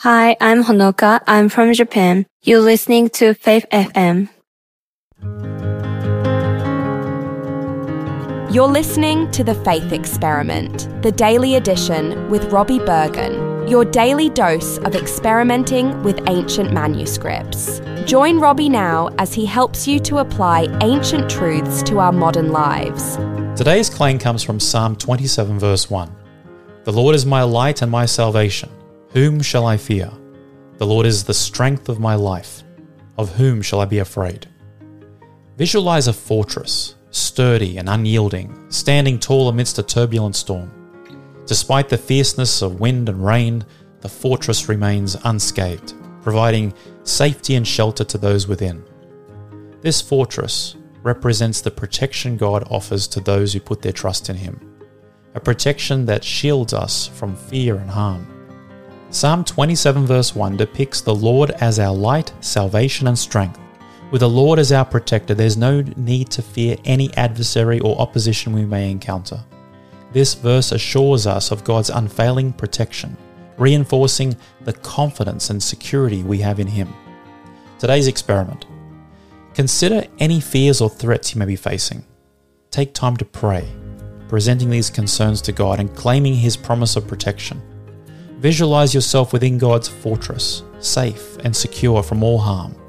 Hi, I'm Honoka. I'm from Japan. You're listening to Faith FM. You're listening to The Faith Experiment, the daily edition with Robbie Bergen, your daily dose of experimenting with ancient manuscripts. Join Robbie now as he helps you to apply ancient truths to our modern lives. Today's claim comes from Psalm 27 verse 1. The Lord is my light and my salvation. Whom shall I fear? The Lord is the strength of my life. Of whom shall I be afraid? Visualize a fortress, sturdy and unyielding, standing tall amidst a turbulent storm. Despite the fierceness of wind and rain, the fortress remains unscathed, providing safety and shelter to those within. This fortress represents the protection God offers to those who put their trust in Him, a protection that shields us from fear and harm. Psalm 27 verse 1 depicts the Lord as our light, salvation and strength. With the Lord as our protector, there's no need to fear any adversary or opposition we may encounter. This verse assures us of God's unfailing protection, reinforcing the confidence and security we have in Him. Today's experiment. Consider any fears or threats you may be facing. Take time to pray, presenting these concerns to God and claiming His promise of protection. Visualize yourself within God's fortress, safe and secure from all harm.